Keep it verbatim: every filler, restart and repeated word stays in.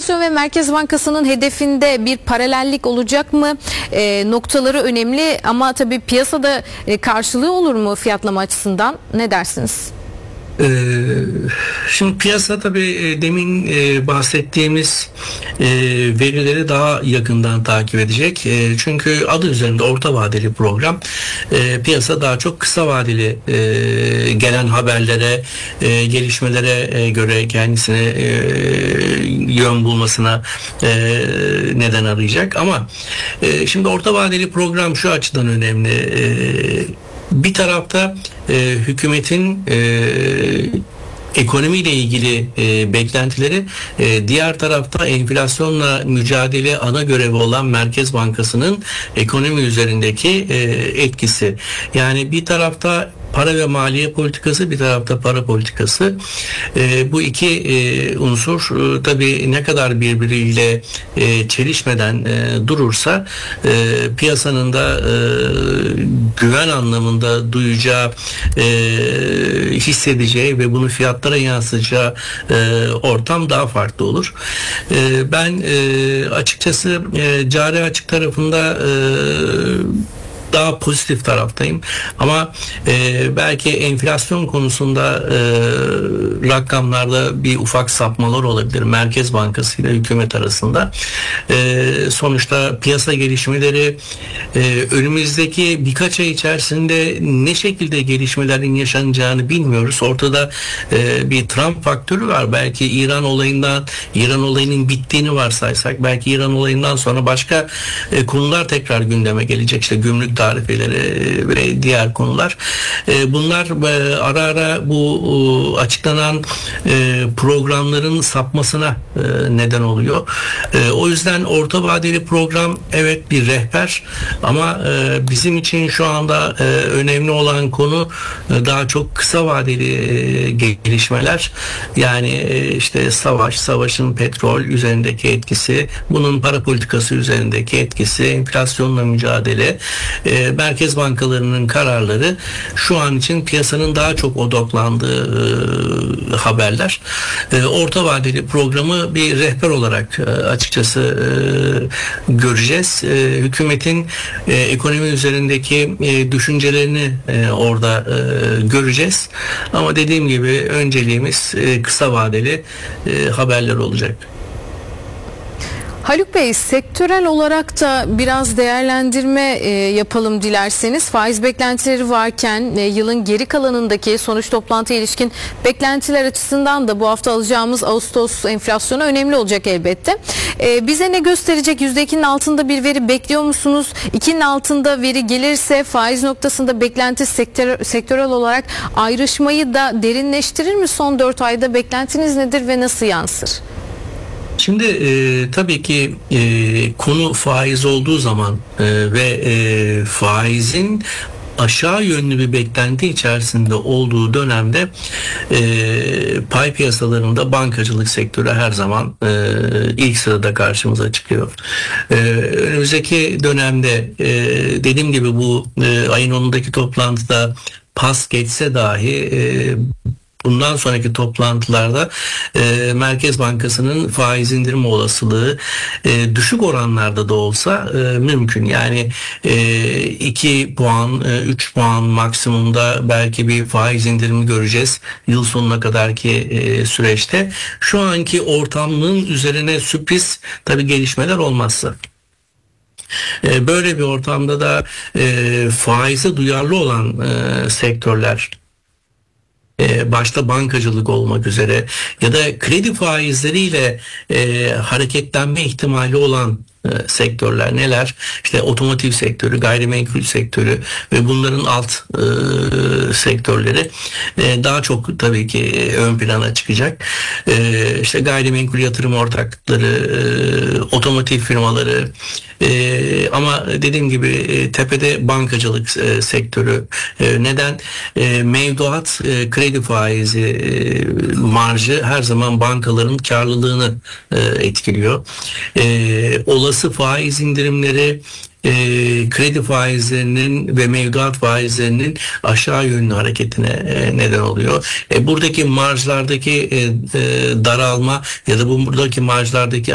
enflasyon ve Merkez Bankası'nın hedefinde bir paralellik olacak mı? E, noktaları önemli ama tabii piyasada e, karşılığı olur mu fiyatlama açısından? Ne dersiniz? Ee, şimdi piyasa tabii demin e, bahsettiğimiz e, verileri daha yakından takip edecek. E, çünkü adı üzerinde orta vadeli program. E, piyasa daha çok kısa vadeli e, gelen haberlere, e, gelişmelere e, göre kendisine e, yön bulmasına e, neden arayacak. Ama e, şimdi orta vadeli program şu açıdan önemli. E, Bir tarafta e, hükümetin e, ekonomiyle ilgili e, beklentileri, e, diğer tarafta enflasyonla mücadele ana görevi olan Merkez Bankası'nın ekonomi üzerindeki e, etkisi. Yani bir tarafta para ve maliye politikası, bir tarafta para politikası. E, bu iki e, unsur e, tabii ne kadar birbiriyle e, çelişmeden e, durursa e, piyasanın da e, güven anlamında duyacağı, e, hissedeceği ve bunu fiyatlara yansıtacağı e, ortam daha farklı olur. E, ben e, açıkçası e, cari açık tarafında e, daha pozitif taraftayım ama e, belki enflasyon konusunda e, rakamlarda bir ufak sapmalar olabilir Merkez Bankası ile hükümet arasında. E, sonuçta piyasa gelişmeleri e, önümüzdeki birkaç ay içerisinde ne şekilde gelişmelerin yaşanacağını bilmiyoruz. Ortada e, bir Trump faktörü var. Belki İran olayından, İran olayının bittiğini varsaysak, belki İran olayından sonra başka e, konular tekrar gündeme gelecek. İşte gümrük tarifeleri ve diğer konular. Bunlar ara ara bu açıklanan programların sapmasına neden oluyor. O yüzden orta vadeli program evet bir rehber ama bizim için şu anda önemli olan konu daha çok kısa vadeli gelişmeler. Yani işte savaş, savaşın petrol üzerindeki etkisi, bunun para politikası üzerindeki etkisi, enflasyonla mücadele, merkez bankalarının kararları şu an için piyasanın daha çok odaklandığı e, haberler. E, orta vadeli programı bir rehber olarak e, açıkçası e, göreceğiz. E, hükümetin e, ekonomi üzerindeki e, düşüncelerini e, orada e, göreceğiz. Ama dediğim gibi önceliğimiz e, kısa vadeli e, haberler olacak. Haluk Bey, sektörel olarak da biraz değerlendirme e, yapalım dilerseniz. Faiz beklentileri varken e, yılın geri kalanındaki sonuç toplantıya ilişkin beklentiler açısından da bu hafta alacağımız Ağustos enflasyonu önemli olacak elbette. E, bize ne gösterecek? yüzde ikinin altında bir veri bekliyor musunuz? ikinin altında veri gelirse faiz noktasında beklenti sektör, sektörel olarak ayrışmayı da derinleştirir mi? Son dört ayda beklentiniz nedir ve nasıl yansır? Şimdi e, tabii ki e, konu faiz olduğu zaman e, ve e, faizin aşağı yönlü bir beklenti içerisinde olduğu dönemde e, pay piyasalarında bankacılık sektörü her zaman e, ilk sırada karşımıza çıkıyor. E, önümüzdeki dönemde e, dediğim gibi bu e, ayın onundaki toplantıda pas geçse dahi e, bundan sonraki toplantılarda e, Merkez Bankası'nın faiz indirme olasılığı e, düşük oranlarda da olsa e, mümkün. Yani e, iki puan, e, üç puan maksimumda belki bir faiz indirimi göreceğiz yıl sonuna kadarki e, süreçte. Şu anki ortamın üzerine sürpriz tabii gelişmeler olmazsa. E, böyle bir ortamda da e, faize duyarlı olan e, sektörler, başta bankacılık olmak üzere ya da kredi faizleriyle e, hareketlenme ihtimali olan e, sektörler neler? İşte otomotiv sektörü, gayrimenkul sektörü ve bunların alt e, sektörleri e, daha çok tabii ki e, ön plana çıkacak. E, işte gayrimenkul yatırım ortaklıkları, e, otomotiv firmaları, e, ama dediğim gibi e, tepede bankacılık e, sektörü. E, neden? E, mevduat, e, kredi faizi e, marjı her zaman bankaların karlılığını e, etkiliyor. E, olası faiz indirimleri E, kredi faizlerinin ve mevduat faizlerinin aşağı yönlü hareketine e, neden oluyor. E, buradaki marjlardaki e, e, daralma ya da bu buradaki marjlardaki